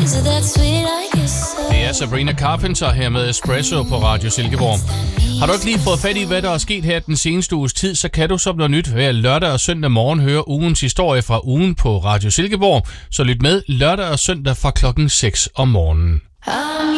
Det er Sabrina Carpenter her med Espresso på Radio Silkeborg. Har du ikke lige fået fat i, hvad der er sket her den seneste uges tid, så kan du som noget nyt hver lørdag og søndag morgen høre ugens historie fra ugen på Radio Silkeborg. Så lyt med lørdag og søndag fra klokken 6 om morgenen.